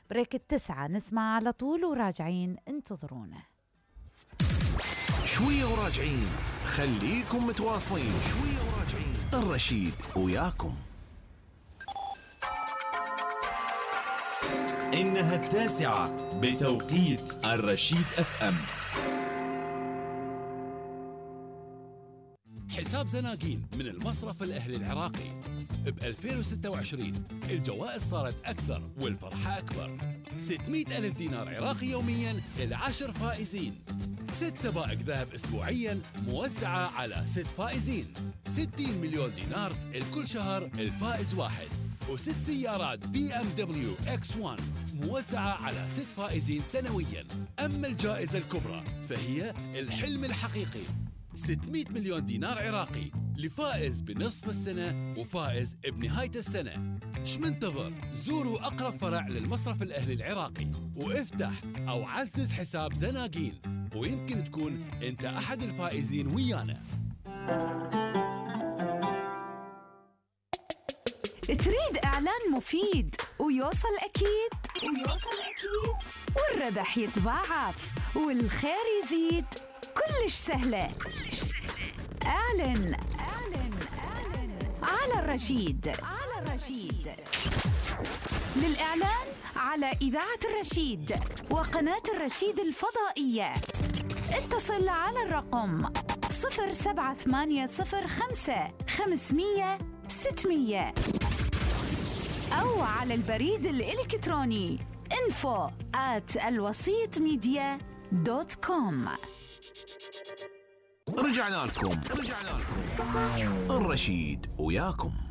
بريك 9 نسمع على طول وراجعين انتظرونا. شوية وراجعين، خليكم متواصلين. شوية وراجعين، الرشيد وياكم. إنها 9 بتوقيت الرشيد FM. حساب زناقين من المصرف الأهلي العراقي. ب 2026 الجوائز صارت أكثر والفرحة أكبر. 600 ألف دينار عراقي يومياً ل10 فائزين. 6 سبائك ذهب أسبوعياً موزعة على 6 فائزين. 60 مليون دينار لكل شهر الفائز واحد. و6 سيارات BMW X1 موزعة على 6 فائزين سنوياً. أما الجائزة الكبرى فهي الحلم الحقيقي، 600 مليون دينار عراقي لفائز بنصف السنة وفائز بنهاية السنة. شمنتظر؟ زوروا أقرب فرع للمصرف الأهلي العراقي وافتح أو عزز حساب زناقين، ويمكن تكون أنت أحد الفائزين ويانا. تريد إعلان مفيد ويوصل أكيد والربح يتضاعف والخير يزيد؟ كلش سهلة. اعلن على الرشيد. للإعلان على إذاعة الرشيد وقناة الرشيد الفضائية اتصل على الرقم 07805 500 600 أو على البريد الإلكتروني info@alwasitmedia.com. رجعنا لكم الرشيد وياكم.